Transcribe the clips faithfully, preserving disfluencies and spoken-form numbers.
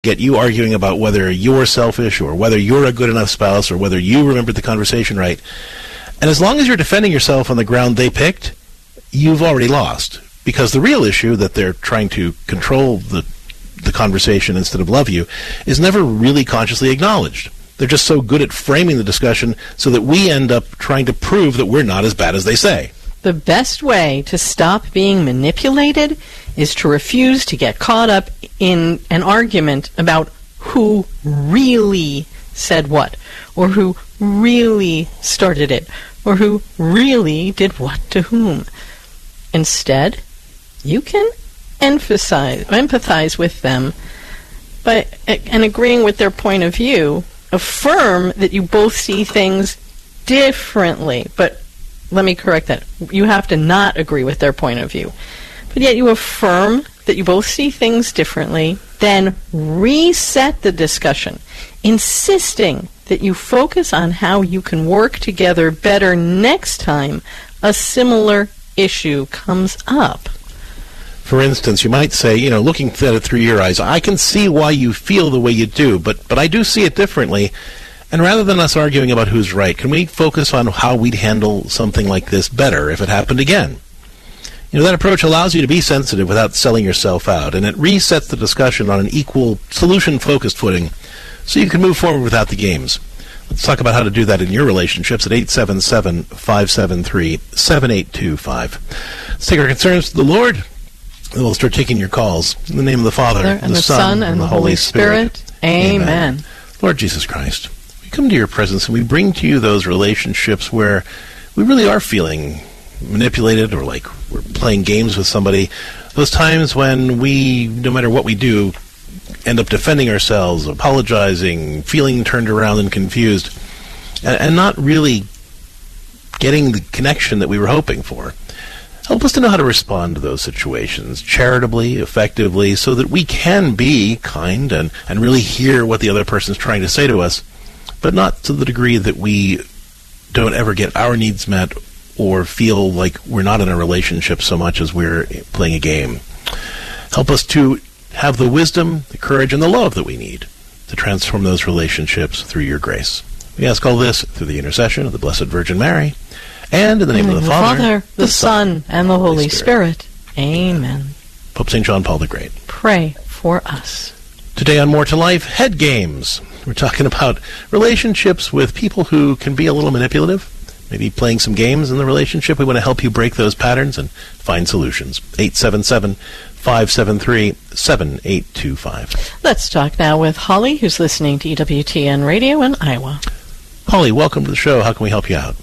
get you arguing about whether you're selfish or whether you're a good enough spouse or whether you remembered the conversation right. And as long as you're defending yourself on the ground they picked, you've already lost. Because the real issue that they're trying to control the the conversation instead of love you is never really consciously acknowledged. They're just so good at framing the discussion so that we end up trying to prove that we're not as bad as they say. The best way to stop being manipulated is to refuse to get caught up in an argument about who really said what, or who really started it, or who really did what to whom. Instead, you can emphasize, empathize with them by, and agreeing with their point of view, affirm that you both see things differently. But let me correct that. You have to not agree with their point of view. But yet you affirm that you both see things differently, then reset the discussion, insisting that you focus on how you can work together better next time a similar issue comes up. For instance, you might say, you know, looking at it through your eyes, I can see why you feel the way you do, but but I do see it differently. And rather than us arguing about who's right, can we focus on how we'd handle something like this better if it happened again? You know, that approach allows you to be sensitive without selling yourself out, and it resets the discussion on an equal, solution-focused footing so you can move forward without the games. Let's talk about how to do that in your relationships at eight seven seven, five seven three, seven eight two five. Let's take our concerns to the Lord. And we'll start taking your calls. In the name of the Father, and the, the Son, Son, and, and the Holy Spirit. Spirit. Amen. Amen. Lord Jesus Christ, we come to your presence and we bring to you those relationships where we really are feeling manipulated or like we're playing games with somebody. Those times when we, no matter what we do, end up defending ourselves, apologizing, feeling turned around and confused, and, and not really getting the connection that we were hoping for. Help us to know how to respond to those situations charitably, effectively, so that we can be kind and, and really hear what the other person's trying to say to us, but not to the degree that we don't ever get our needs met or feel like we're not in a relationship so much as we're playing a game. Help us to have the wisdom, the courage, and the love that we need to transform those relationships through your grace. We ask all this through the intercession of the Blessed Virgin Mary, and in the name of the, the Father, Father, the, the Son, and the Holy Spirit. Spirit. Amen. Pope Saint John Paul the Great, pray for us. Today on More to Life, head games. We're talking about relationships with people who can be a little manipulative, maybe playing some games in the relationship. We want to help you break those patterns and find solutions. eight seven seven, five seven three, seven eight two five. Let's talk now with Holly, who's listening to E W T N Radio in Iowa. Holly, welcome to the show. How can we help you out?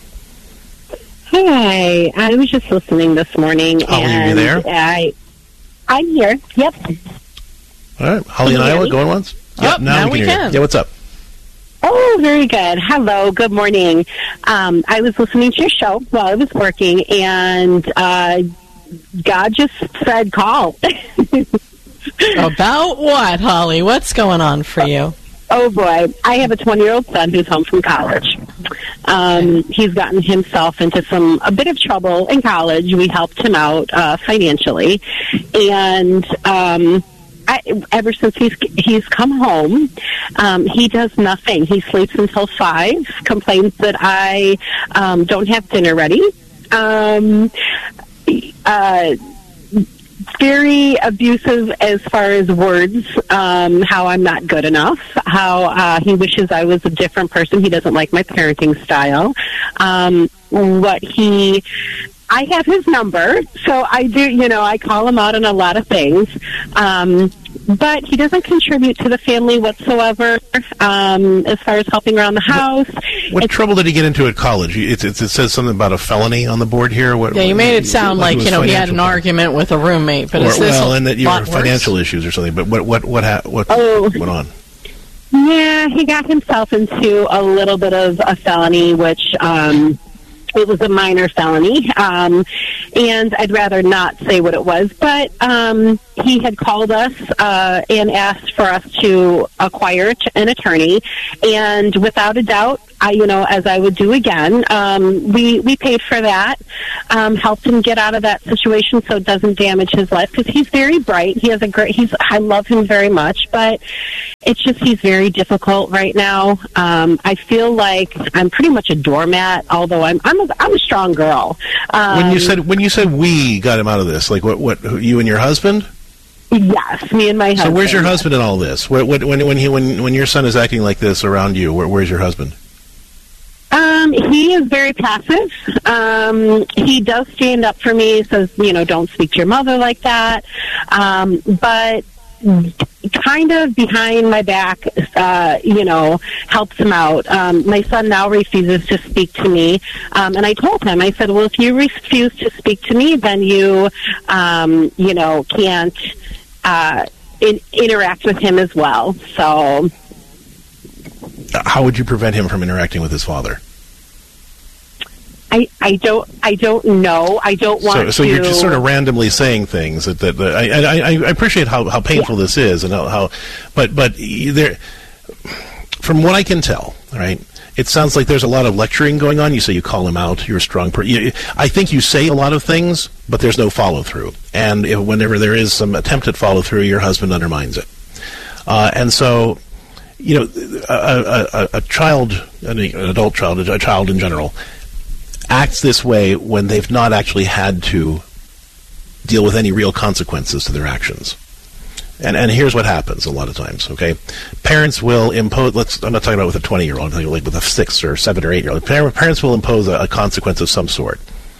Hi, I was just listening this morning. Holly, and are you there? I, I'm here. Yep. All right, Holly in Iowa, going once? Yep, now, now we can. can. Yeah, what's up? Oh, very good. Hello, good morning. Um, I was listening to your show while I was working, and uh, God just said call. About what, Holly? What's going on for you? Oh, boy. I have a twenty-year-old son who's home from college. Um, he's gotten himself into some a bit of trouble in college. We helped him out uh, financially. And um, I, ever since he's he's come home, um, he does nothing. He sleeps until five, complains that I um, don't have dinner ready. Um, uh Very abusive as far as words, um, how I'm not good enough, how uh, he wishes I was a different person. He doesn't like my parenting style. Um, what he, I have his number, so I do, you know, I call him out on a lot of things. Um, but he doesn't contribute to the family whatsoever, um, as far as helping around the house. What, what trouble did he get into at college? It, it, it says something about a felony on the board here. What, yeah, you made it sound like, you know, he had an problem. argument with a roommate, but or, is this well, a and that you lot were financial worse? issues or something. But what what what ha- what Oh. went on? Yeah, he got himself into a little bit of a felony, which um, It was a minor felony, um, and I'd rather not say what it was, but um, he had called us uh, and asked for us to acquire an attorney, and without a doubt, I, you know, as I would do again, um, we, we paid for that, um, helped him get out of that situation so it doesn't damage his life, because he's very bright. He has a great, he's, I love him very much, but it's just he's very difficult right now. Um, I feel like I'm pretty much a doormat, although I'm I'm a, I'm a strong girl. Um, when you said when you said we got him out of this, like what what you and your husband? Yes, me and my husband. So where's your husband in all this? What, what, when when he when when your son is acting like this around you, where, where's your husband? Um, he is very passive. Um, he does stand up for me, says, you know, don't speak to your mother like that. Um, but kind of behind my back, uh, you know, helps him out. Um, my son now refuses to speak to me. Um, and I told him, I said, well, if you refuse to speak to me, then you, um, you know, can't uh, in- interact with him as well. So... How would you prevent him from interacting with his father? I, I don't I don't know. I don't want so, so to... you're just sort of randomly saying things that, that, that I, I I appreciate how, how painful yeah. this is and how, how but but there, from what I can tell, right, it sounds like there's a lot of lecturing going on. You say you call him out. You're a strong person. I think you say a lot of things, but there's no follow through. And if, whenever there is some attempt at follow through, your husband undermines it. Uh, and so. You know, a, a, a child, an adult child, a child in general, acts this way when they've not actually had to deal with any real consequences to their actions. And and here's what happens a lot of times, okay? Parents will impose, let's, I'm not talking about with a twenty-year-old, I'm talking like with a six or seven or eight-year-old. Parents will impose a, a consequence of some sort.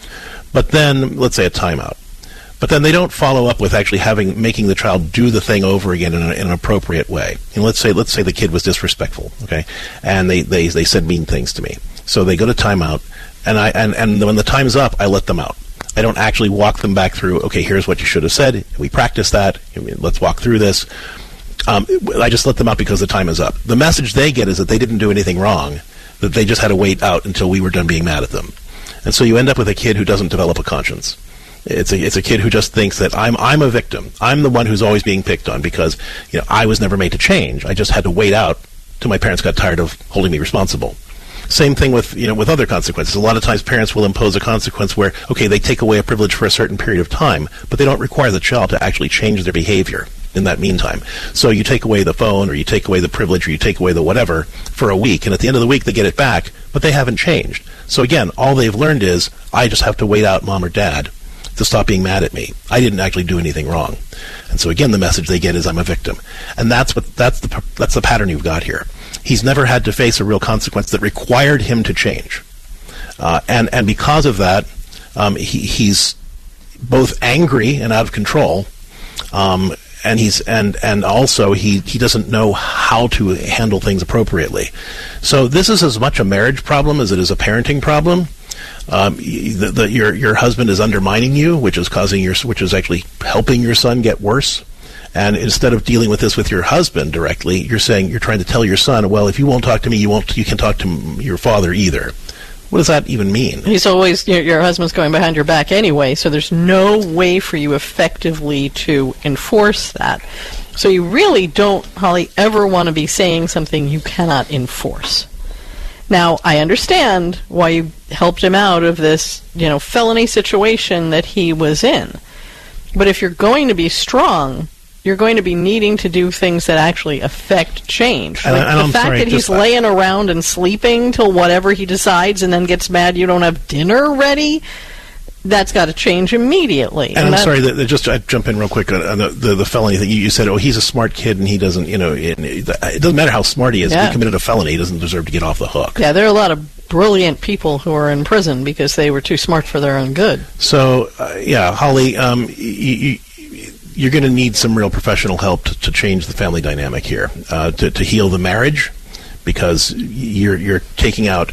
But then, let's say a timeout. But then they don't follow up with actually having making the child do the thing over again in, a, in an appropriate way. And let's say let's say the kid was disrespectful, okay, and they, they, they said mean things to me. So they go to timeout, and I and, and when the time's up, I let them out. I don't actually walk them back through. Okay, here's what you should have said. We practice that. Let's walk through this. Um, I just let them out because the time is up. The message they get is that they didn't do anything wrong. That they just had to wait out until we were done being mad at them. And so you end up with a kid who doesn't develop a conscience. It's a it's a kid who just thinks that I'm I'm a victim. I'm the one who's always being picked on because, you know, I was never made to change. I just had to wait out till my parents got tired of holding me responsible. Same thing with, you know, with other consequences. A lot of times parents will impose a consequence where, okay, they take away a privilege for a certain period of time, but they don't require the child to actually change their behavior in that meantime. So you take away the phone or you take away the privilege or you take away the whatever for a week, and at the end of the week they get it back, but they haven't changed. So again, all they've learned is, I just have to wait out mom or dad to stop being mad at me. I didn't actually do anything wrong. And so again, the message they get is I'm a victim. And that's what that's the that's the pattern you've got here. He's never had to face a real consequence that required him to change. Uh, and, and because of that, um, he, he's both angry and out of control, um, and he's and and also he, he doesn't know how to handle things appropriately. So this is as much a marriage problem as it is a parenting problem. Um, the, the, your your husband is undermining you, which is causing your which is actually helping your son get worse. And instead of dealing with this with your husband directly, you're saying you're trying to tell your son, well, if you won't talk to me, you won't you can talk to your father either. What does that even mean? He's always your, your husband's going behind your back anyway, so there's no way for you effectively to enforce that. So you really don't, Holly, ever want to be saying something you cannot enforce. Now, I understand why you helped him out of this, you know, felony situation that he was in. But if you're going to be strong, you're going to be needing to do things that actually affect change. Like and, and the I'm fact sorry, that he's just, laying around and sleeping till whatever he decides and then gets mad you don't have dinner ready, that's got to change immediately. And, and I'm that, sorry, that, that just I jump in real quick on the, the, the felony thing. You, you said, oh, he's a smart kid and he doesn't, you know, it, it doesn't matter how smart he is. Yeah. If he committed a felony, he doesn't deserve to get off the hook. Yeah, there are a lot of brilliant people who are in prison because they were too smart for their own good. So, uh, yeah, Holly, um, you, you, you're going to need some real professional help to, to change the family dynamic here, uh, to, to heal the marriage, because you're you're taking out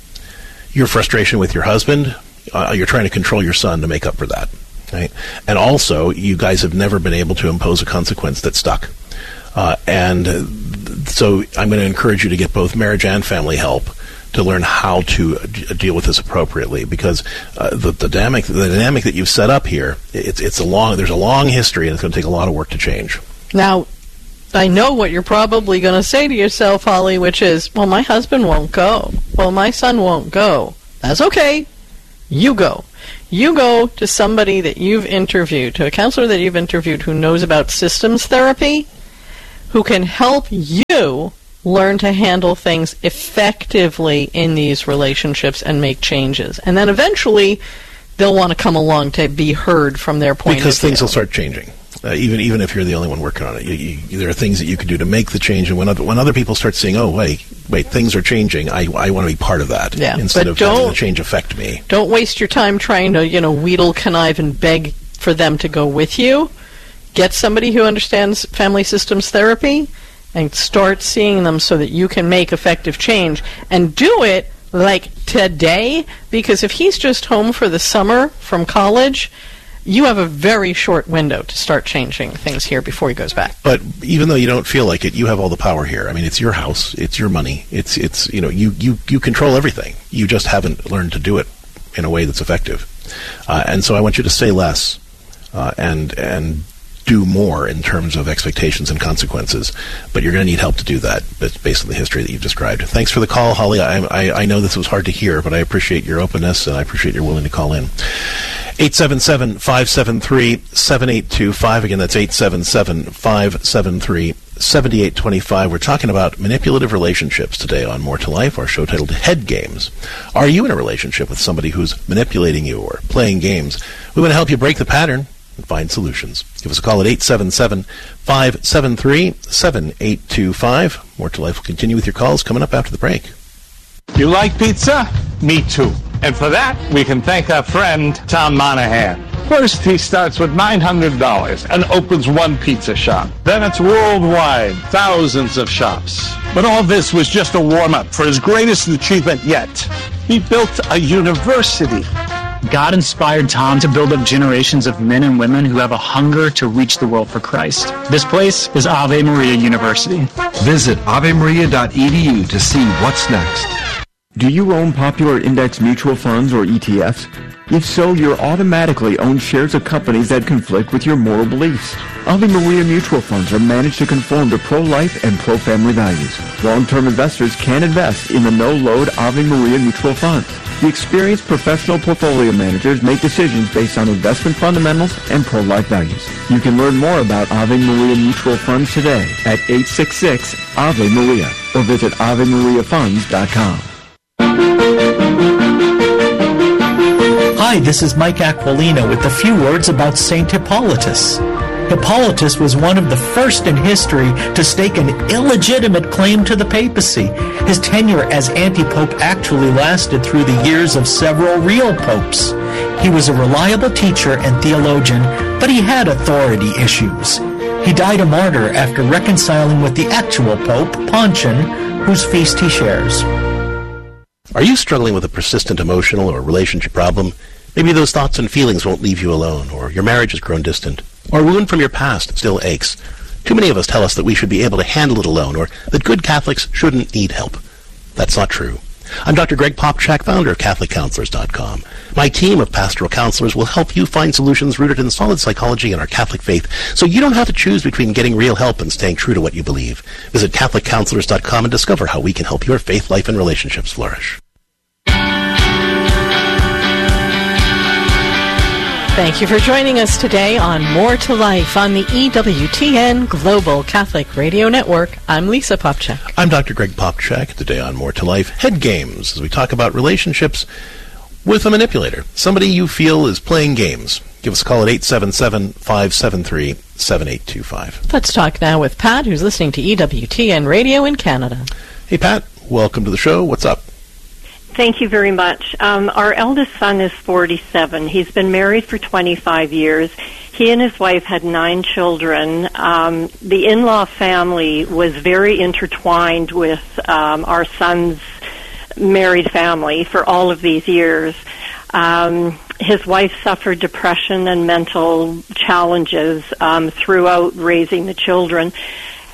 your frustration with your husband. Uh, you're trying to control your son to make up for that, right? And also, you guys have never been able to impose a consequence that stuck. Uh, and so I'm going to encourage you to get both marriage and family help to learn how to d- deal with this appropriately, because uh, the, the dynamic the dynamic that you've set up here, it's it's a long there's a long history, and it's going to take a lot of work to change. Now, I know what you're probably going to say to yourself, Holly, which is, well, my husband won't go. Well, my son won't go. That's okay. You go. You go to somebody that you've interviewed, to a counselor that you've interviewed who knows about systems therapy, who can help you learn to handle things effectively in these relationships and make changes. And then eventually they'll want to come along to be heard from their point because of view. Because things will start changing. Uh, even even if you're the only one working on it, you, you, there are things that you can do to make the change. And when other, when other people start seeing, oh, wait, wait, things are changing, I, I want to be part of that, yeah, instead but of having the change affect me. Don't waste your time trying to, you know, wheedle, connive, and beg for them to go with you. Get somebody who understands family systems therapy and start seeing them so that you can make effective change. And do it like today, because if he's just home for the summer from college, you have a very short window to start changing things here before he goes back. But even though you don't feel like it, you have all the power here. I mean, it's your house, it's your money, it's it's you know you you, you control everything. You just haven't learned to do it in a way that's effective. Uh, and so I want you to say less uh, and and do more in terms of expectations and consequences. But you're going to need help to do that, based on the history that you've described. Thanks for the call, Holly. I, I, I know this was hard to hear, but I appreciate your openness, and I appreciate your willing to call in. eight seven seven, five seven three, seven eight two five. Again, that's eight seven seven, five seven three, seven eight two five. We're talking about manipulative relationships today on More to Life, our show titled Head Games. Are you in a relationship with somebody who's manipulating you or playing games? We want to help you break the pattern and find solutions. Give us a call at eight seven seven, five seven three, seven eight two five. More to Life will continue with your calls coming up after the break. You like pizza? Me too. And for that, we can thank our friend Tom Monahan. First, he starts with nine hundred dollars and opens one pizza shop. Then it's worldwide, thousands of shops. But all this was just a warm-up for his greatest achievement yet. He built a university. God inspired Tom to build up generations of men and women who have a hunger to reach the world for Christ. This place is Ave Maria University. Visit ave maria dot e d u to see what's next. Do you own popular index mutual funds or E T Fs? If so, you're automatically own shares of companies that conflict with your moral beliefs. Ave Maria mutual funds are managed to conform to pro-life and pro-family values. Long-term investors can invest in the no-load Ave Maria mutual funds. The experienced professional portfolio managers make decisions based on investment fundamentals and pro-life values. You can learn more about Ave Maria mutual funds today at eight six six, A V E Maria or visit ave maria funds dot com. Hi, this is Mike Aquilino with a few words about Saint Hippolytus. Hippolytus was one of the first in history to stake an illegitimate claim to the papacy. His tenure as anti-pope actually lasted through the years of several real popes. He was a reliable teacher and theologian, but he had authority issues. He died a martyr after reconciling with the actual pope, Pontian, whose feast he shares. Are you struggling with a persistent emotional or relationship problem? Maybe those thoughts and feelings won't leave you alone, or your marriage has grown distant, or a wound from your past still aches. Too many of us tell us that we should be able to handle it alone, or that good Catholics shouldn't need help. That's not true. I'm Doctor Greg Popchak, founder of Catholic Counselors dot com. My team of pastoral counselors will help you find solutions rooted in solid psychology and our Catholic faith, so you don't have to choose between getting real help and staying true to what you believe. Visit Catholic Counselors dot com and discover how we can help your faith life and relationships flourish. Thank you for joining us today on More to Life on the E W T N Global Catholic Radio Network. I'm Lisa Popchak. I'm Doctor Greg Popchak. Today on More to Life, Head Games, as we talk about relationships with a manipulator, somebody you feel is playing games. Give us a call at eight seven seven, five seven three, seven eight two five. Let's talk now with Pat, who's listening to E W T N Radio in Canada. Hey, Pat. Welcome to the show. What's up? Thank you very much. Um, our eldest son is forty-seven. He's been married for twenty-five years. He and his wife had nine children. Um, the in-law family was very intertwined with um, our son's married family for all of these years. Um, his wife suffered depression and mental challenges um, throughout raising the children.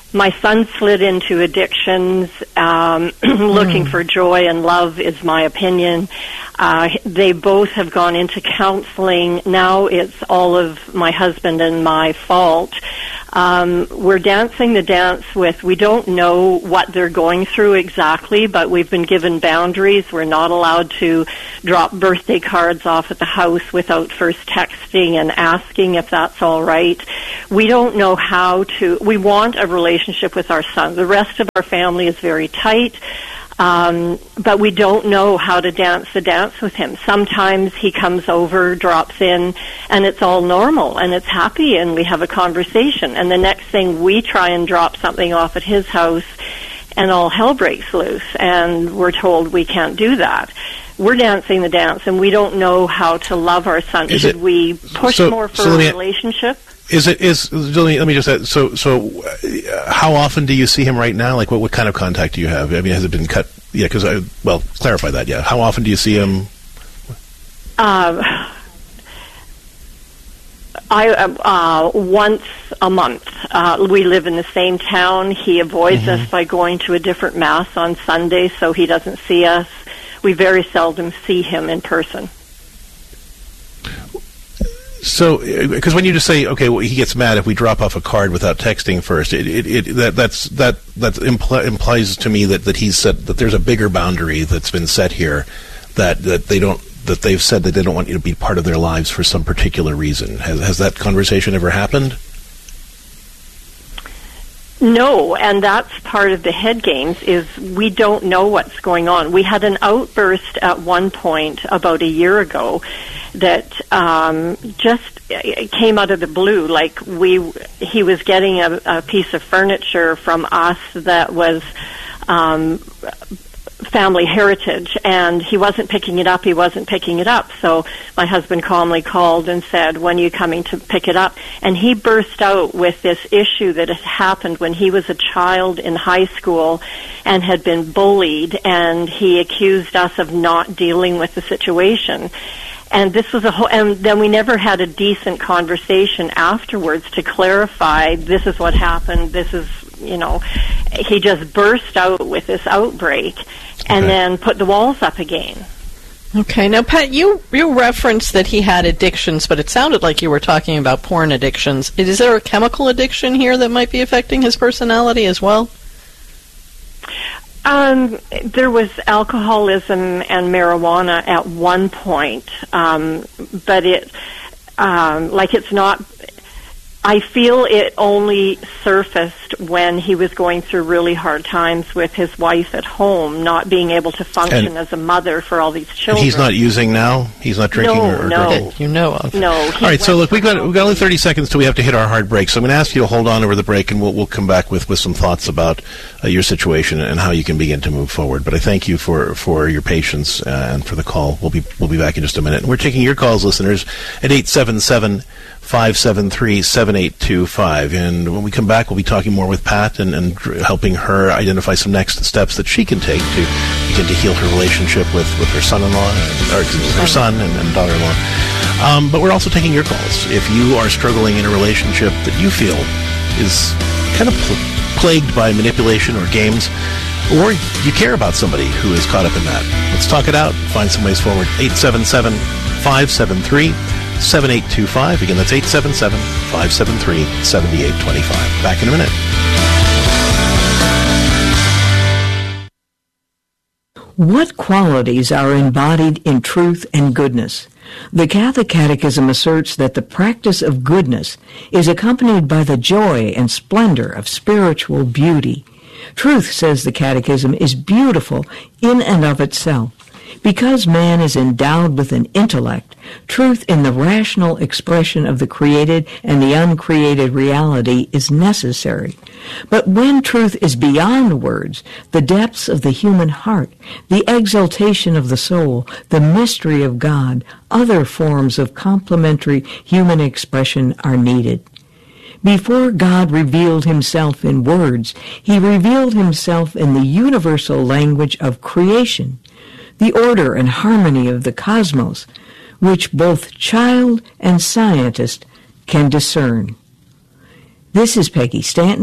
my son slid into addictions, um, looking Mm. for joy and love is my opinion. Uh, they both have gone into counseling. Now it's all of my husband and my fault. Um, we're dancing the dance with, we don't know what they're going through exactly, but we've been given boundaries. We're not allowed to drop birthday cards off at the house without first texting and asking if that's all right. We don't know how to, we want a relationship with our son. The rest of our family is very tight. Um, but we don't know how to dance the dance with him. Sometimes he comes over, drops in, and it's all normal, and it's happy, and we have a conversation. And the next thing, we try and drop something off at his house, and all hell breaks loose, and we're told we can't do that. We're dancing the dance, and we don't know how to love our son. Is Should it, we push so, more for so a me, relationship? Is it is let me, let me just add, so so uh, how often do you see him right now? Like what what kind of contact do you have? I mean, has it been cut? Yeah, because I well clarify that. Yeah, how often do you see him? Um, I uh, once a month. Uh, we live in the same town. He avoids Mm-hmm. us by going to a different mass on Sunday, so he doesn't see us. We very seldom see him in person. So, because when you just say, okay, well, he gets mad if we drop off a card without texting first, it, it, it that that's that that impl- implies to me that, that he's said that there's a bigger boundary that's been set here, that that they don't that they've said that they don't want you to be part of their lives for some particular reason. Has has that conversation ever happened? No, and that's part of the head games, is we don't know what's going on. We had an outburst at one point about a year ago that um, just came out of the blue. Like we, he was getting a, a piece of furniture from us that was um, family heritage, and he wasn't picking it up. He wasn't picking it up. So my husband calmly called and said, "When are you coming to pick it up?" And he burst out with this issue that had happened when he was a child in high school and had been bullied, and he accused us of not dealing with the situation. And this was a whole, and then we never had a decent conversation afterwards to clarify, this is what happened, this is, you know, he just burst out with this outbreak and Okay. then put the walls up again. Okay, now Pat, you, you referenced that he had addictions, but it sounded like you were talking about porn addictions. Is there a chemical addiction here that might be affecting his personality as well? Um, there was alcoholism and marijuana at one point, um, but it, um, like it's not, I feel it only surfaced when he was going through really hard times with his wife at home, not being able to function And- as a mother for all these And children. he's not using now. He's not drinking No, or, or no. drinking. That you know of. No. he All right, so went look, we got for- we got only thirty seconds till we have to hit our hard break. So I'm going to ask you to hold on over the break, and we'll we'll come back with, with some thoughts about uh, your situation and how you can begin to move forward. But I thank you for, for your patience uh, and for the call. We'll be we'll be back in just a minute. And we're taking your calls, listeners, at eight seven seven, five seven three, seven eight two five. And when we come back, we'll be talking more with Pat and, and dr- helping her identify some next steps that she can take to begin to heal her relationship with, with her son-in-law, and, or excuse me, her son and, and daughter-in-law. Um, but we're also taking your calls. If you are struggling in a relationship that you feel is kind of pl- plagued by manipulation or games, or you care about somebody who is caught up in that, let's talk it out, find some ways forward. eight seven seven, five seven three, seven eight two five. Again, that's eight seven seven, five seven three, seven eight two five. Back in a minute. What qualities are embodied in truth and goodness? The Catholic Catechism asserts that the practice of goodness is accompanied by the joy and splendor of spiritual beauty. Truth, says the Catechism, is beautiful in and of itself. Because man is endowed with an intellect, truth in the rational expression of the created and the uncreated reality is necessary. But when truth is beyond words, the depths of the human heart, the exaltation of the soul, the mystery of God, other forms of complementary human expression are needed. Before God revealed himself in words, he revealed himself in the universal language of creation, the order and harmony of the cosmos, which both child and scientist can discern. This is Peggy Stanton,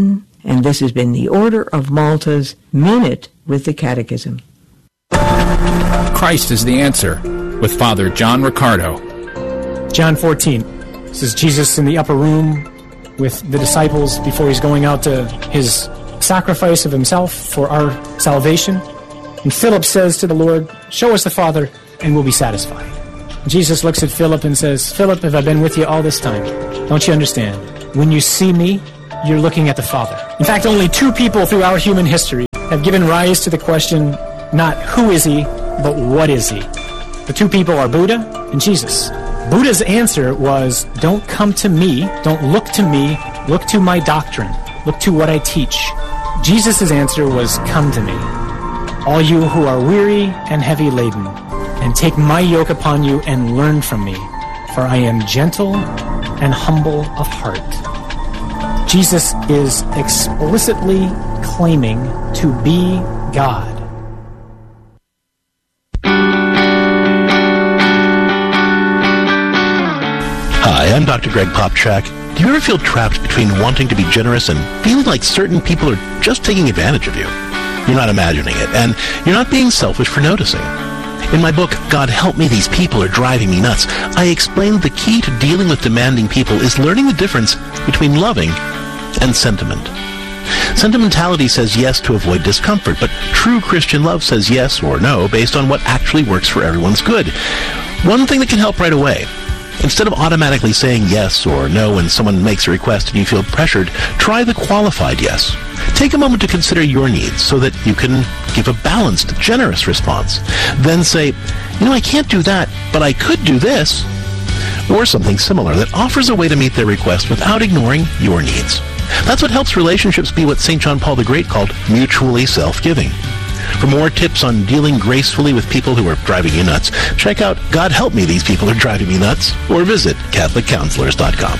And this has been the Order of Malta's Minute with the Catechism. Christ is the answer, with Father John Riccardo. John fourteen. This is Jesus in the upper room with the disciples before he's going out to his sacrifice of himself for our salvation. And Philip says to the Lord, "Show us the Father, and we'll be satisfied." And Jesus looks at Philip and says, "Philip, have I been with you all this time? Don't you understand? When you see me, you're looking at the Father." In fact, only two people throughout human history have given rise to the question, not who is he, but what is he? The two people are Buddha and Jesus. Buddha's answer was, don't come to me, don't look to me, look to my doctrine, look to what I teach. Jesus' answer was, come to me, all you who are weary and heavy laden, and take my yoke upon you and learn from me, for I am gentle and humble of heart. Jesus is explicitly claiming to be God. Hi, I'm Doctor Greg Popchak. Do you ever feel trapped between wanting to be generous and feeling like certain people are just taking advantage of you? You're not imagining it, and you're not being selfish for noticing. In my book, God Help Me, These People Are Driving Me Nuts, I explain the key to dealing with demanding people is learning the difference between loving and sentiment. Sentimentality says yes to avoid discomfort, but true Christian love says yes or no based on what actually works for everyone's good. One thing that can help right away: instead of automatically saying yes or no when someone makes a request and you feel pressured, try the qualified yes. Take a moment to consider your needs so that you can give a balanced, generous response. Then say, you know, I can't do that, but I could do this. Or something similar that offers a way to meet their request without ignoring your needs. That's what helps relationships be what Saint John Paul the Great called mutually self-giving. For more tips on dealing gracefully with people who are driving you nuts, check out God Help Me, These People Are Driving Me Nuts, or visit Catholic Counselors dot com.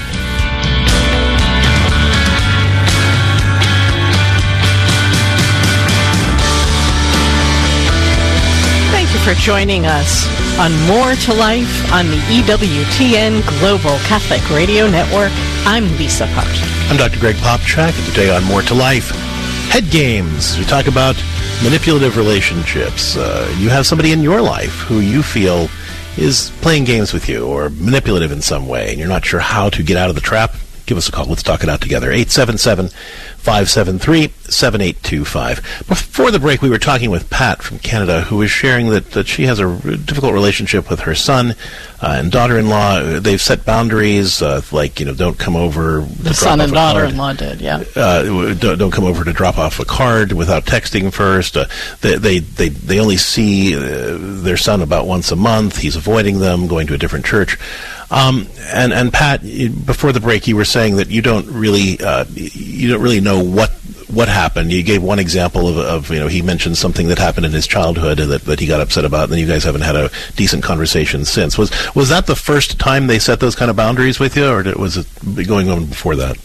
Thank you for joining us on More to Life on the E W T N Global Catholic Radio Network. I'm Lisa Popchak. I'm Doctor Greg Popchak, and today on More to Life, head games. We talk about manipulative relationships. Uh, you have somebody in your life who you feel is playing games with you or manipulative in some way, and you're not sure how to get out of the trap. Give us a call. Let's talk it out together. eight seven seven, five seven three, seven eight two five. Before the break, we were talking with Pat from Canada, who was sharing that, that she has a difficult relationship with her son uh, and daughter-in-law. They've set boundaries, uh, like, you know, don't come over. The son and daughter-in-law did, yeah. Uh, don't, don't come over to drop off a card without texting first. Uh, they, they, they, they only see uh, their son about once a month. He's avoiding them, going to a different church. Um, and, and Pat, before the break, you were saying that you don't really, uh, you don't really know what, what happened. You gave one example of, of, you know, he mentioned something that happened in his childhood that, that he got upset about, and then you guys haven't had a decent conversation since. Was, was that the first time they set those kind of boundaries with you, or did, was it going on before that?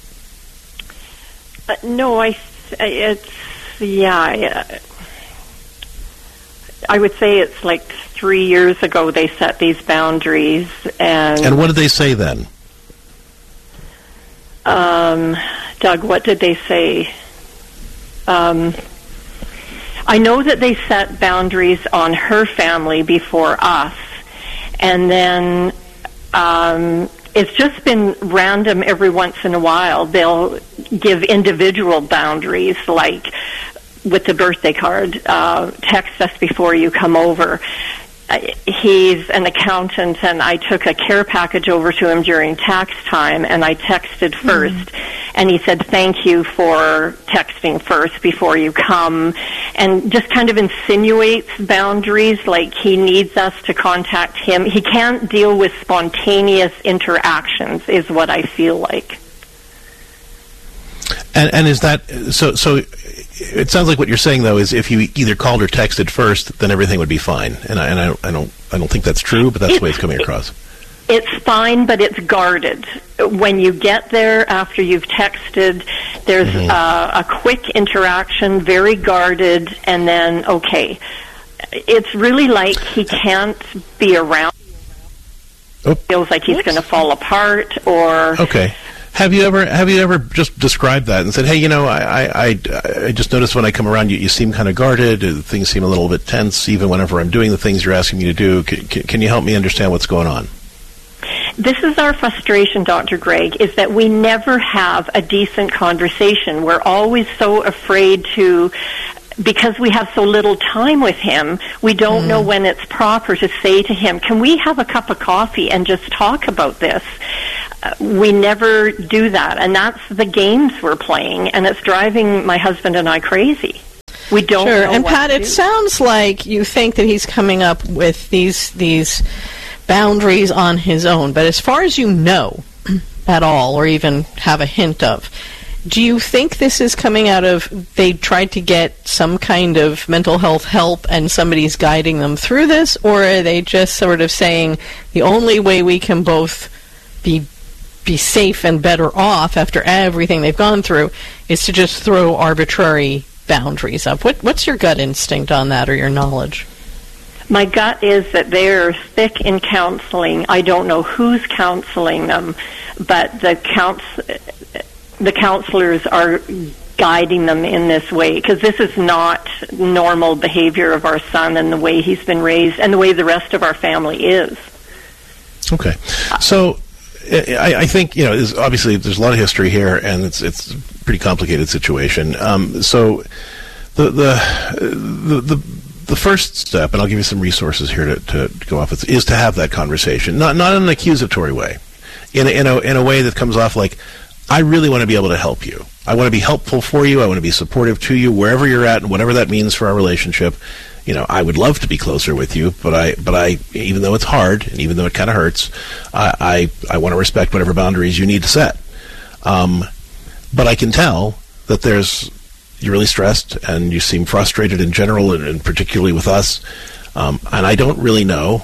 Uh, no, I, it's, yeah, I, I would say it's like three years ago they set these boundaries. And, and what did they say then? Um, Doug, what did they say? Um, I know that they set boundaries on her family before us, and then um, it's just been random every once in a while. They'll give individual boundaries, like with the birthday card, uh, text us before you come over. Uh, he's an accountant, and I took a care package over to him during tax time, and I texted first, mm-hmm. and he said, thank you for texting first before you come, and just kind of insinuates boundaries, like he needs us to contact him. He can't deal with spontaneous interactions, is what I feel like. And, and is that, so, so it sounds like what you're saying, though, is if you either called or texted first, then everything would be fine. And I, and I, I don't, I don't think that's true, but that's it's, the way it's coming across. It's fine, but it's guarded. When you get there after you've texted, there's mm-hmm. uh, a quick interaction, very guarded, and then, okay. It's really like he can't be around. Oh. Feels like he's going to fall apart, or... Okay. Have you ever have you ever just described that and said, hey, you know, I I, I just noticed when I come around you, you seem kind of guarded, things seem a little bit tense, even whenever I'm doing the things you're asking me to do. Can, can you help me understand what's going on? This is our frustration, Doctor Greg, is that we never have a decent conversation. We're always so afraid to, because we have so little time with him, we don't mm. know when it's proper to say to him, can we have a cup of coffee and just talk about this? Uh, we never do that, and that's the games we're playing, and it's driving my husband and I crazy. We don't sure. know and what Pat, to it do. sounds like you think that he's coming up with these these boundaries on his own, but as far as you know at all, or even have a hint of, do you think this is coming out of they tried to get some kind of mental health help and somebody's guiding them through this, or are they just sort of saying the only way we can both be be safe and better off after everything they've gone through is to just throw arbitrary boundaries up? What, what's your gut instinct on that, or your knowledge? My gut is that they're thick in counseling. I don't know who's counseling them, but the counts, the counselors are guiding them in this way, because this is not normal behavior of our son and the way he's been raised and the way the rest of our family is. Okay. So I, I think, you know, there's obviously there's a lot of history here, and it's it's a pretty complicated situation. Um, so the, the the the the first step, and I'll give you some resources here to, to go off with, is to have that conversation, not not in an accusatory way, in a, in a in a way that comes off like, I really want to be able to help you. I want to be helpful for you. I want to be supportive to you wherever you're at, and whatever that means for our relationship. You know, I would love to be closer with you, but I, but I, even though it's hard and even though it kind of hurts, I, I, I want to respect whatever boundaries you need to set. Um, but I can tell that there's, you're really stressed and you seem frustrated in general, and, and particularly with us. Um, and I don't really know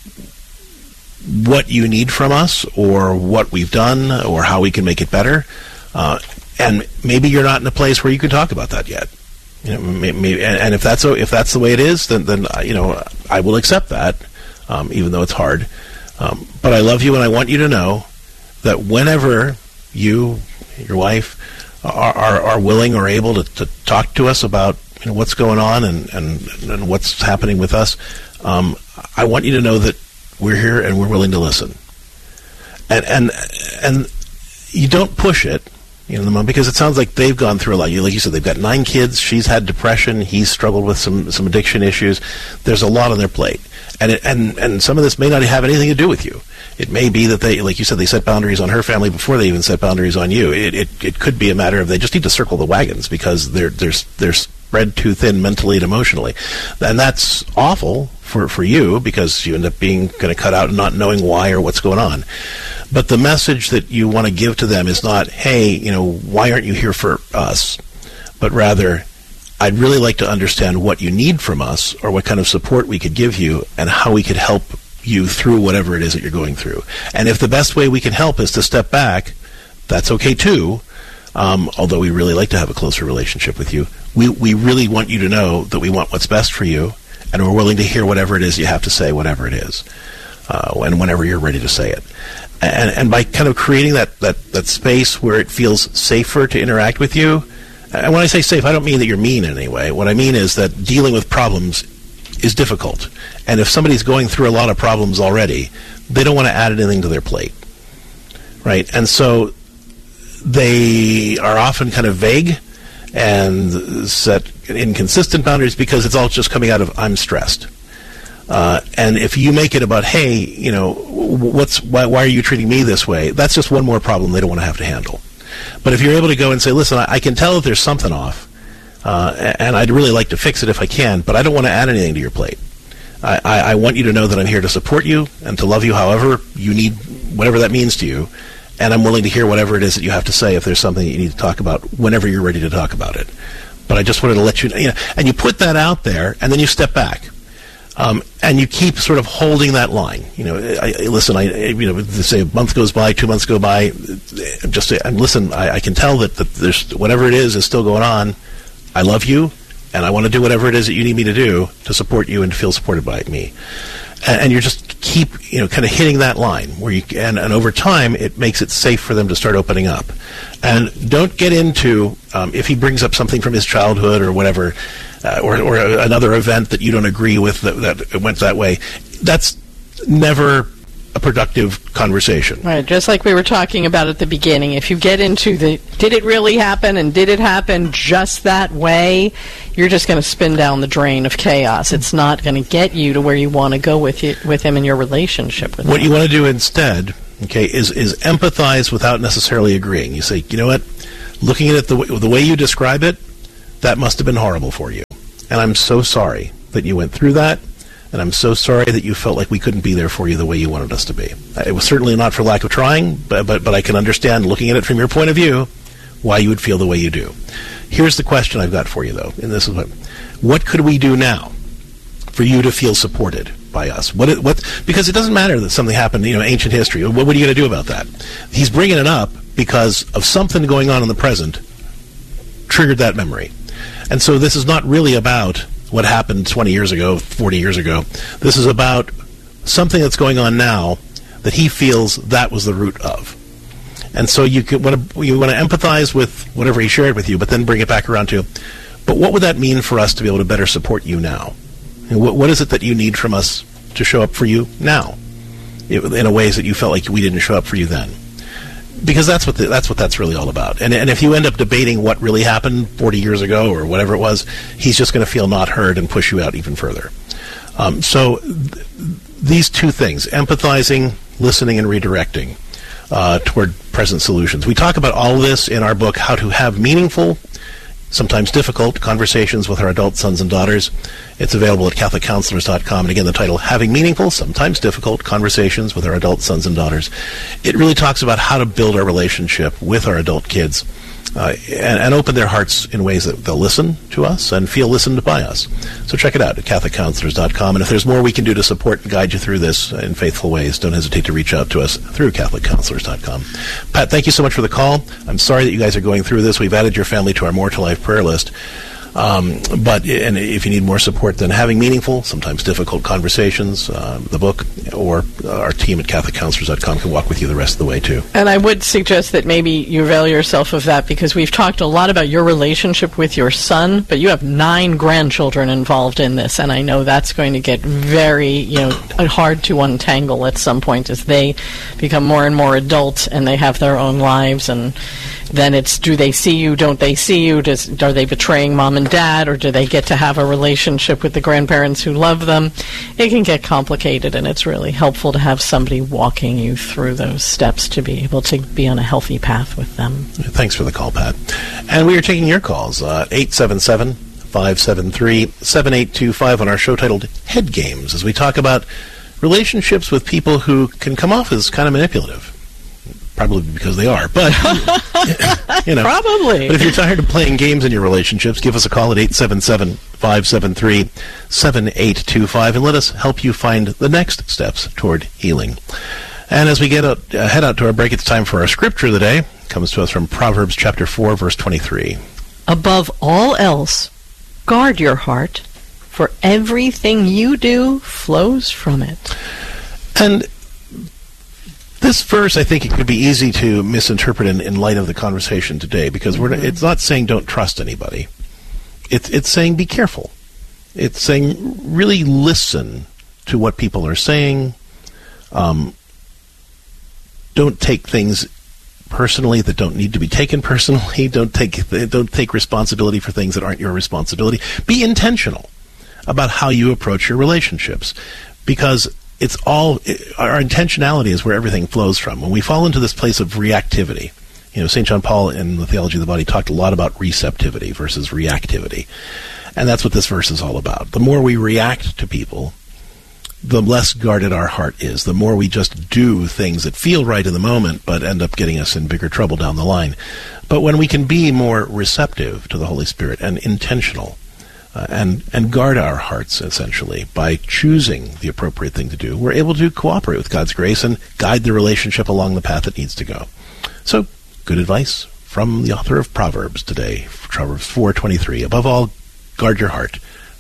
what you need from us, or what we've done, or how we can make it better. Uh, and maybe you're not in a place where you can talk about that yet. You know, maybe, and, and if that's so, if that's the way it is, then then you know, I will accept that, um, even though it's hard. Um, but I love you, and I want you to know that whenever you, your wife, are are, are willing or able to, to talk to us about, you know, what's going on and, and, and what's happening with us, um, I want you to know that we're here and we're willing to listen. And and and you don't push it. You know, because it sounds like they've gone through a lot. You, like you said, they've got nine kids. She's had depression. He's struggled with some, some addiction issues. There's a lot on their plate, and it, and and some of this may not have anything to do with you. It may be that they, like you said, they set boundaries on her family before they even set boundaries on you. It it, it could be a matter of they just need to circle the wagons because they're they're they're spread too thin mentally and emotionally, and that's awful for for you because you end up being kind of cut out and not knowing why or what's going on. But the message that you want to give to them is not, hey, you know, why aren't you here for us? But rather, I'd really like to understand what you need from us, or what kind of support we could give you, and how we could help you through whatever it is that you're going through. And if the best way we can help is to step back, that's okay too. Um, although we really like to have a closer relationship with you. We, we really want you to know that we want what's best for you, and we're willing to hear whatever it is you have to say, whatever it is, uh, and whenever you're ready to say it. And, and by kind of creating that, that, that space where it feels safer to interact with you, and when I say safe, I don't mean that you're mean in any way. What I mean is that dealing with problems is difficult. And if somebody's going through a lot of problems already, they don't want to add anything to their plate. Right? And so they are often kind of vague and set inconsistent boundaries because it's all just coming out of, I'm stressed. Uh, and if you make it about, hey, you know, what's why, why are you treating me this way? That's just one more problem they don't want to have to handle. But if you're able to go and say, listen, I, I can tell that there's something off, uh, and I'd really like to fix it if I can, but I don't want to add anything to your plate. I, I, I want you to know that I'm here to support you and to love you however you need, whatever that means to you, and I'm willing to hear whatever it is that you have to say if there's something that you need to talk about whenever you're ready to talk about it. But I just wanted to let you know, you know and you put that out there, and then you step back. Um, and you keep sort of holding that line. You know, I, I, listen, I, you know, say a month goes by, two months go by, just say, and listen, I, I can tell that, that there's, whatever it is is still going on. I love you, and I want to do whatever it is that you need me to do to support you and to feel supported by me. and, and you're just keep, you know, kind of hitting that line where you, and, and over time, it makes it safe for them to start opening up. And don't get into, um, if he brings up something from his childhood or whatever, uh, or, or another event that you don't agree with that, that went that way, that's never a productive conversation. Right, just like we were talking about at the beginning. If you get into the, did it really happen, and did it happen just that way, you're just going to spin down the drain of chaos. It's not going to get you to where you want to go with you, with him in your relationship with him. What you want to do instead, okay, is, is empathize without necessarily agreeing. You say, you know what, looking at it the, w- the way you describe it, that must have been horrible for you. And I'm so sorry that you went through that. And I'm so sorry that you felt like we couldn't be there for you the way you wanted us to be. It was certainly not for lack of trying, but, but, but I can understand, looking at it from your point of view, why you would feel the way you do. Here's the question I've got for you, though, and this is what, what could we do now for you to feel supported by us? What, what, because it doesn't matter that something happened, you know, ancient history. What, what are you going to do about that? He's bringing it up because of something going on in the present triggered that memory. And so this is not really about what happened twenty years ago, forty years ago. This is about something that's going on now that he feels that was the root of. And so you want to you want to empathize with whatever he shared with you, but then bring it back around to, but what would that mean for us to be able to better support you now? And what, what is it that you need from us to show up for you now, in a ways that you felt like we didn't show up for you then? Because that's what the, that's what that's really all about. And and if you end up debating what really happened forty years ago or whatever it was, he's just going to feel not heard and push you out even further. Um, so th- these two things, empathizing, listening, and redirecting uh, toward present solutions. We talk about all of this in our book, How to Have Meaningful, Sometimes Difficult Conversations with Our Adult Sons and Daughters. It's available at Catholic Counselors dot com. And again, the title, Having Meaningful, Sometimes Difficult Conversations with Our Adult Sons and Daughters. It really talks about how to build our relationship with our adult kids uh, and, and open their hearts in ways that they'll listen to us and feel listened by us. So check it out at Catholic Counselors dot com. And if there's more we can do to support and guide you through this in faithful ways, don't hesitate to reach out to us through Catholic Counselors dot com. Pat, thank you so much for the call. I'm sorry that you guys are going through this. We've added your family to our More to Life prayer list. Um, but and if you need more support, then Having Meaningful, Sometimes Difficult Conversations, uh, the book, or our team at Catholic Counselors dot com can walk with you the rest of the way, too. And I would suggest that maybe you avail yourself of that, because we've talked a lot about your relationship with your son, but you have nine grandchildren involved in this, and I know that's going to get very, you know, hard to untangle at some point as they become more and more adult and they have their own lives. And then it's, do they see you, don't they see you, Does, are they betraying mom and dad, or do they get to have a relationship with the grandparents who love them? It can get complicated, and it's really helpful to have somebody walking you through those steps to be able to be on a healthy path with them. Thanks for the call, Pat. And we are taking your calls, uh, eight seven seven, five seven three, seven eight two five on our show titled Head Games, as we talk about relationships with people who can come off as kind of manipulative. Probably because they are, but you know, probably. But if you're tired of playing games in your relationships, give us a call at eight seven seven, five seven three, seven eight two five and let us help you find the next steps toward healing. And as we get out, uh, head out to our break, it's time for our scripture of the day. It comes to us from Proverbs chapter four, verse twenty-three. Above all else, guard your heart, for everything you do flows from it. And this verse, I think it could be easy to misinterpret in, in light of the conversation today, because we're, it's not saying don't trust anybody. It's, it's saying be careful. It's saying really listen to what people are saying. Um, don't take things personally that don't need to be taken personally. Don't take don't take responsibility for things that aren't your responsibility. Be intentional about how you approach your relationships, because it's all, our intentionality is where everything flows from. When we fall into this place of reactivity, you know, Saint John Paul in the Theology of the Body talked a lot about receptivity versus reactivity. And that's what this verse is all about. The more we react to people, the less guarded our heart is. The more we just do things that feel right in the moment, but end up getting us in bigger trouble down the line. But when we can be more receptive to the Holy Spirit and intentional, Uh, and, and guard our hearts, essentially, by choosing the appropriate thing to do, we're able to cooperate with God's grace and guide the relationship along the path it needs to go. So, good advice from the author of Proverbs today, Proverbs four twenty-three. Above all, guard your heart,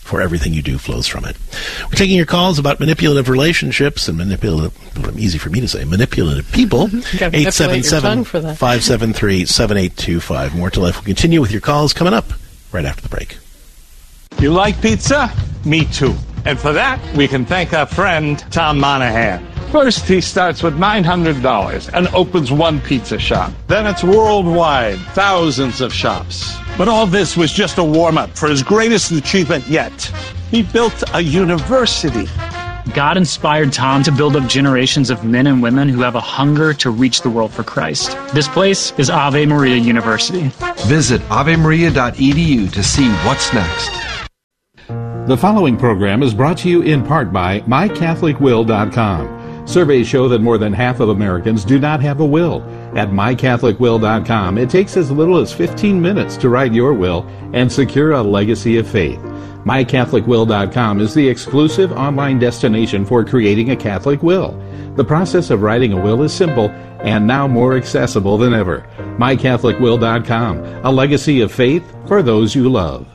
for everything you do flows from it. We're taking your calls about manipulative relationships and manipulative, easy for me to say, manipulative people. eight seven seven, five seven three, seven eight two five. More to Life will continue with your calls coming up right after the break. You like pizza? Me too. And for that, we can thank our friend, Tom Monahan. First, he starts with nine hundred dollars and opens one pizza shop. Then it's worldwide, thousands of shops. But all this was just a warm-up for his greatest achievement yet. He built a university. God inspired Tom to build up generations of men and women who have a hunger to reach the world for Christ. This place is Ave Maria University. Visit ave maria dot e d u to see what's next. The following program is brought to you in part by my catholic will dot com. Surveys show that more than half of Americans do not have a will. At my catholic will dot com, it takes as little as fifteen minutes to write your will and secure a legacy of faith. my catholic will dot com is the exclusive online destination for creating a Catholic will. The process of writing a will is simple and now more accessible than ever. my catholic will dot com, a legacy of faith for those you love.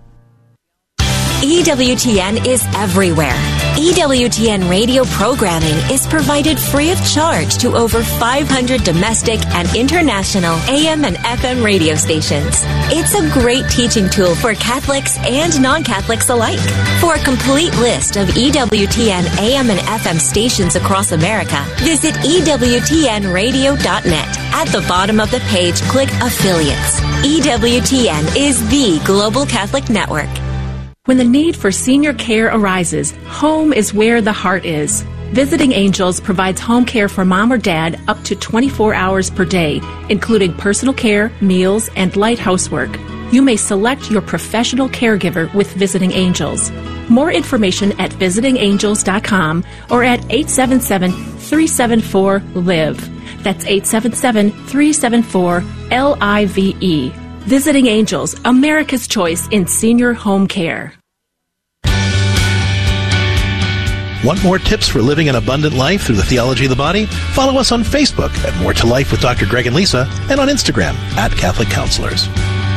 E W T N is everywhere. E W T N radio programming is provided free of charge to over five hundred domestic and international A M and F M radio stations. It's a great teaching tool for Catholics and non-Catholics alike. For a complete list of E W T N A M and F M stations across America, visit E W T N radio dot net. At the bottom of the page, click Affiliates. E W T N is the Global Catholic Network. When the need for senior care arises, home is where the heart is. Visiting Angels provides home care for mom or dad up to twenty-four hours per day, including personal care, meals, and light housework. You may select your professional caregiver with Visiting Angels. More information at visiting angels dot com or at eight seven seven, three seven four, L I V E. That's eight seven seven, three seven four, L I V E. Visiting Angels, America's choice in senior home care. Want more tips for living an abundant life through the theology of the body? Follow us on Facebook at More to Life with Doctor Greg and Lisa, and on Instagram at Catholic Counselors.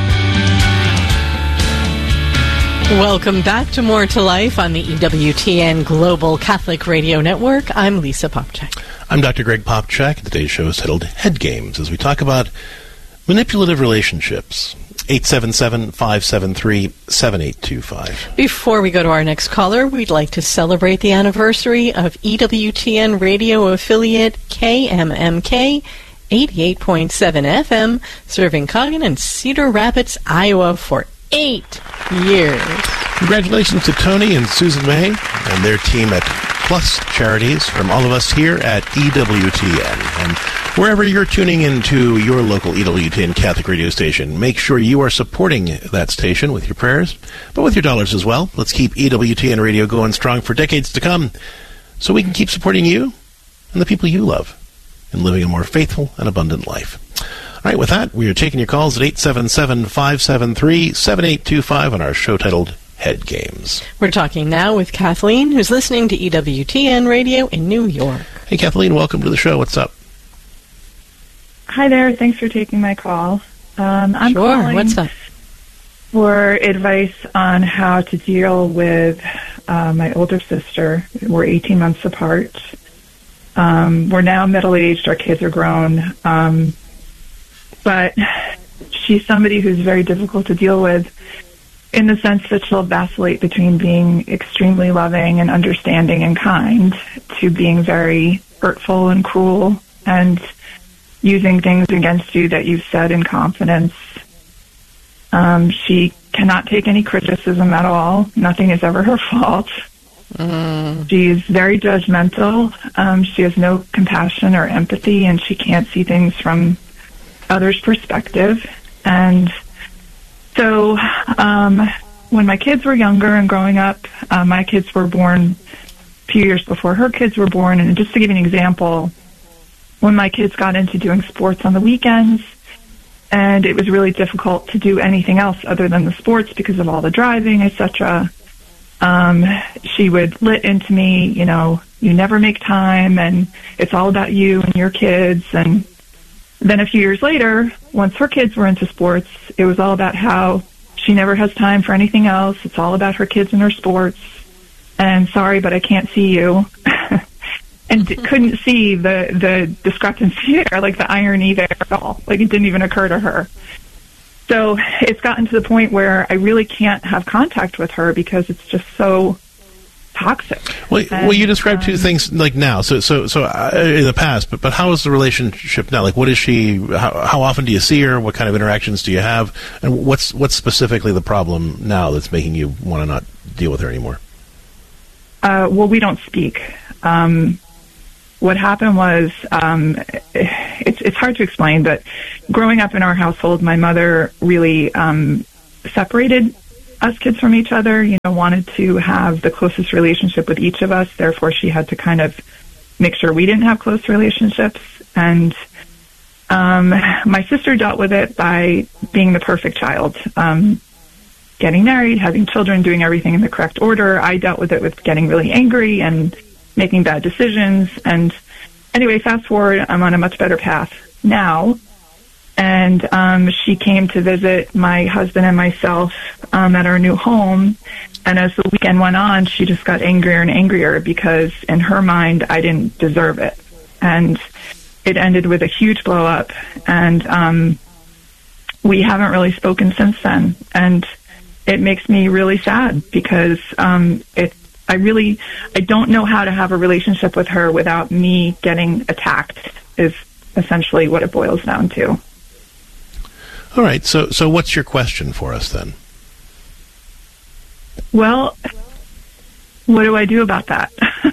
Welcome back to More to Life on the E W T N Global Catholic Radio Network. I'm Lisa Popchak. I'm Doctor Greg Popchak. Today's show is titled Head Games, as we talk about manipulative relationships. eight seven seven, five seven three, seven eight two five. Before we go to our next caller, we'd like to celebrate the anniversary of E W T N radio affiliate K M M K eighty-eight point seven F M, serving Coggin and Cedar Rapids, Iowa for eight years. Congratulations to Tony and Susan May and their team at Plus Charities from all of us here at E W T N. And wherever you're tuning into your local E W T N Catholic radio station, make sure you are supporting that station with your prayers, but with your dollars as well. Let's keep E W T N radio going strong for decades to come so we can keep supporting you and the people you love in living a more faithful and abundant life. All right, with that, we are taking your calls at eight seven seven, five seven three, seven eight two five on our show titled Head Games. We're talking now with Kathleen, who's listening to E W T N Radio in New York. Hey, Kathleen, welcome to the show. What's up? Hi there. Thanks for taking my call. Um, I'm sure. calling What's up? for advice on how to deal with uh, my older sister. We're eighteen months apart. Um, we're now middle-aged. Our kids are grown. Um, but she's somebody who's very difficult to deal with in the sense that she'll vacillate between being extremely loving and understanding and kind to being very hurtful and cruel and using things against you that you've said in confidence. Um, she cannot take any criticism at all. Nothing is ever her fault. Mm. She's very judgmental. Um, she has no compassion or empathy, and she can't see things from others' perspective. And so um, when my kids were younger and growing up, uh, my kids were born a few years before her kids were born. And just to give you an example, when my kids got into doing sports on the weekends, and it was really difficult to do anything else other than the sports because of all the driving, et cetera, um, she would lit into me, you know, you never make time, and it's all about you and your kids. And then a few years later, once her kids were into sports, it was all about how she she never has time for anything else. It's all about her kids and her sports. And sorry, but I can't see you. And d- couldn't see the, the discrepancy there, like the irony there at all. Like, it didn't even occur to her. So it's gotten to the point where I really can't have contact with her because it's just so toxic. Well, and, well you described um, two things, like now, so so so uh, in the past, but but how is the relationship now? Like, what is she, how, how often do you see her? What kind of interactions do you have? And what's what's specifically the problem now that's making you want to not deal with her anymore? Uh, well, we don't speak. Um What happened was, um, it's it's hard to explain, but growing up in our household, my mother really um, separated us kids from each other, you know, wanted to have the closest relationship with each of us. Therefore, she had to kind of make sure we didn't have close relationships. And um, my sister dealt with it by being the perfect child, um, getting married, having children, doing everything in the correct order. I dealt with it with getting really angry and making bad decisions. And anyway, fast forward, I'm on a much better path now. And um, she came to visit my husband and myself um, at our new home. And as the weekend went on, she just got angrier and angrier because in her mind, I didn't deserve it. And it ended with a huge blow up. And um, we haven't really spoken since then. And it makes me really sad because um, it I really, I don't know how to have a relationship with her without me getting attacked, is essentially what it boils down to. All right. So, so what's your question for us then? Well, what do I do about that?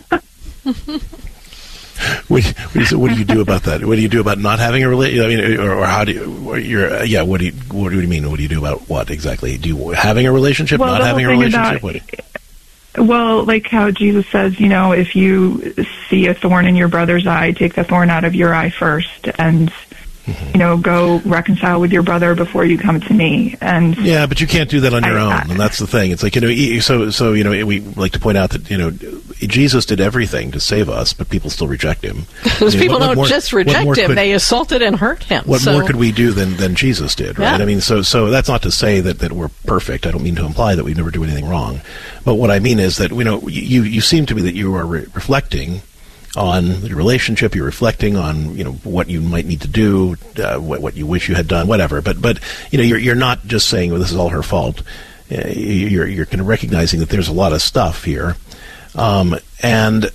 what, what, do what do you do about that? What do you do about not having a relationship? I mean, or, or how do you? Or you're, yeah. What do you? What do you mean? What do you do about what exactly? Do you having a relationship? Well, not having a relationship? About, what? Well, like how Jesus says, you know, if you see a thorn in your brother's eye, take the thorn out of your eye first, and mm-hmm. you know, go reconcile with your brother before you come to me. And yeah, but you can't do that on your I, own, I, and that's the thing. It's like, you know, so so you know, we like to point out that, you know, Jesus did everything to save us, but people still reject him. Because I mean, people what, what don't more, just reject him; could, they assaulted and hurt him. What so. more could we do than, than Jesus did, right? Yeah. I mean, so so that's not to say that, that we're perfect. I don't mean to imply that we never do anything wrong. But what I mean is that, you know, you, you seem to me that you are re- reflecting on the relationship. You're reflecting on, you know, what you might need to do, uh, what, what you wish you had done, whatever. But, but you know, you're, you're not just saying, well, this is all her fault. Uh, you're, you're kind of recognizing that there's a lot of stuff here. Um, and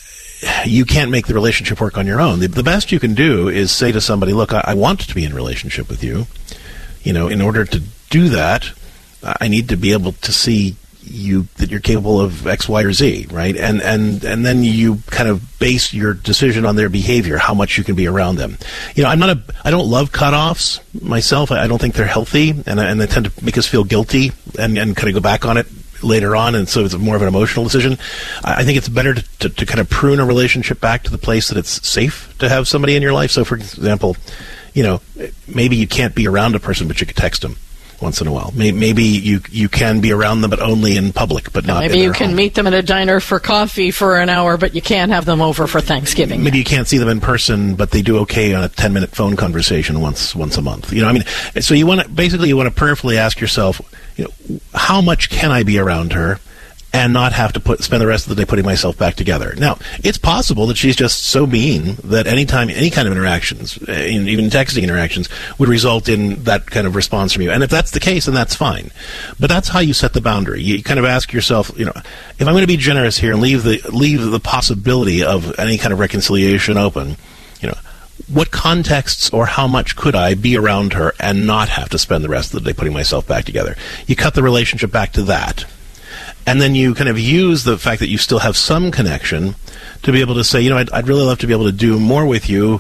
you can't make the relationship work on your own. The, the best you can do is say to somebody, look, I, I want to be in a relationship with you. You know, in order to do that, I need to be able to see you that you're capable of X, Y, or Z, right? And and and then you kind of base your decision on their behavior, how much you can be around them. You know, I'm not a, I don't love cutoffs myself. I, I don't think they're healthy, and and they tend to make us feel guilty and and kind of go back on it later on, and so it's more of an emotional decision. I, I think it's better to, to to kind of prune a relationship back to the place that it's safe to have somebody in your life. So, for example, you know, maybe you can't be around a person, but you could text them once in a while. Maybe you you can be around them, but only in public, but not Maybe in their you can home. meet them at a diner for coffee for an hour, but you can't have them over for Thanksgiving. Maybe you can't see them in person, but they do okay on a ten-minute phone conversation once once a month. You know, I mean, so you want to basically you want to prayerfully ask yourself, you know, how much can I be around her and not have to put spend the rest of the day putting myself back together? Now, it's possible that she's just so mean that anytime, any kind of interactions, even texting interactions, would result in that kind of response from you. And if that's the case, then that's fine. But that's how you set the boundary. You kind of ask yourself, you know, if I'm going to be generous here and leave the leave the possibility of any kind of reconciliation open, you know, what contexts or how much could I be around her and not have to spend the rest of the day putting myself back together? You cut the relationship back to that. And then you kind of use the fact that you still have some connection to be able to say, you know, I'd, I'd really love to be able to do more with you,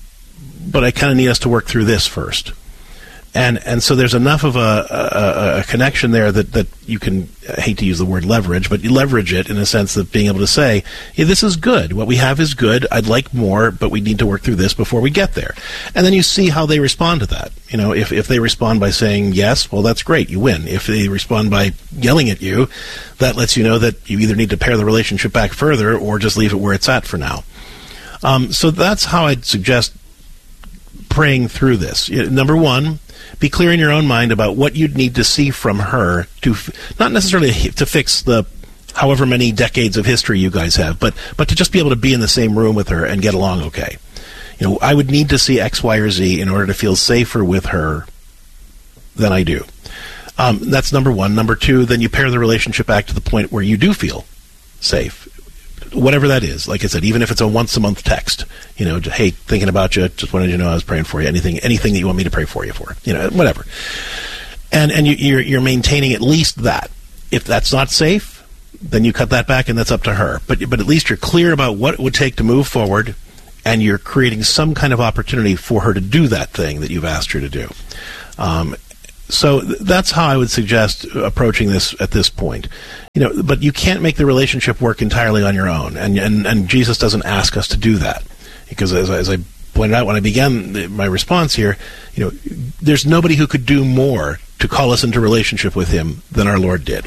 but I kind of need us to work through this first. And and so there's enough of a, a, a connection there that, that you can, I hate to use the word leverage, but you leverage it in a sense of being able to say, yeah, this is good. What we have is good. I'd like more, but we need to work through this before we get there. And then you see how they respond to that. You know, if, if they respond by saying yes, well, that's great. You win. If they respond by yelling at you, that lets you know that you either need to pare the relationship back further or just leave it where it's at for now. Um, so that's how I'd suggest praying through this. Number one, Be clear in your own mind about what you'd need to see from her to, f- not necessarily to fix the however many decades of history you guys have, but but to just be able to be in the same room with her and get along okay. You know, I would need to see X, Y, or Z in order to feel safer with her than I do. Um, that's number one. Number two, then you pair the relationship back to the point where you do feel safe. Whatever that is. Like I said, even if it's a once-a-month text, you know, hey, thinking about you, just wanted you to know I was praying for you. Anything anything that you want me to pray for you for. You know, whatever. And and you, you're, you're maintaining at least that. If that's not safe, then you cut that back and that's up to her. But but at least you're clear about what it would take to move forward, and you're creating some kind of opportunity for her to do that thing that you've asked her to do. Um, so th- that's how I would suggest approaching this at this point. You know, but you can't make the relationship work entirely on your own, and and, and Jesus doesn't ask us to do that, because as, as I pointed out when I began the, my response here, you know, there's nobody who could do more to call us into relationship with Him than our Lord did,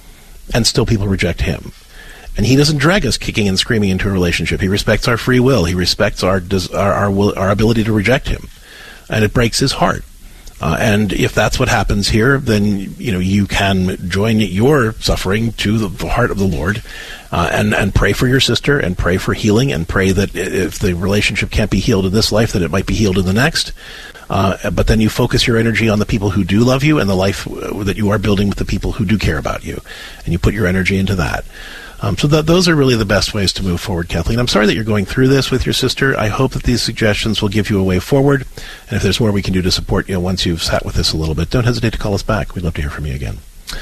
and still people reject Him. And He doesn't drag us kicking and screaming into a relationship. He respects our free will. He respects our our our, will, our ability to reject Him, and it breaks His heart. Uh, and if that's what happens here, then you know you can join your suffering to the, the heart of the Lord, uh, and and pray for your sister, and pray for healing, and pray that if the relationship can't be healed in this life, that it might be healed in the next. Uh, but then you focus your energy on the people who do love you and the life that you are building with the people who do care about you, and you put your energy into that. Um, so th- those are really the best ways to move forward, Kathleen. I'm sorry that you're going through this with your sister. I hope that these suggestions will give you a way forward. And if there's more we can do to support you once you've sat with this a little bit, don't hesitate to call us back. We'd love to hear from you again.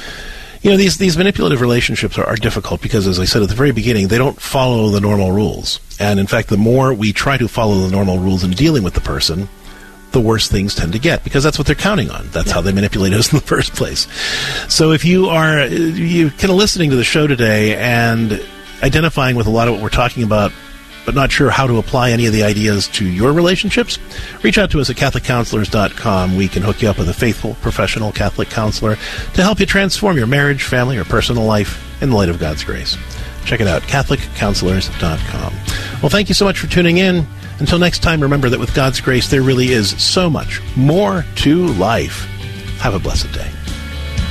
You know, these, these manipulative relationships are, are difficult because, as I said at the very beginning, they don't follow the normal rules. And, in fact, the more we try to follow the normal rules in dealing with the person, the worse things tend to get, because that's what they're counting on. That's yeah. how they manipulate us in the first place. So if you are you kind of listening to the show today and identifying with a lot of what we're talking about, but not sure how to apply any of the ideas to your relationships, reach out to us at Catholic Counselors dot com. We can hook you up with a faithful, professional Catholic counselor to help you transform your marriage, family, or personal life in the light of God's grace. Check it out, Catholic Counselors dot com. Well, thank you so much for tuning in. Until next time, remember that with God's grace, there really is so much more to life. Have a blessed day.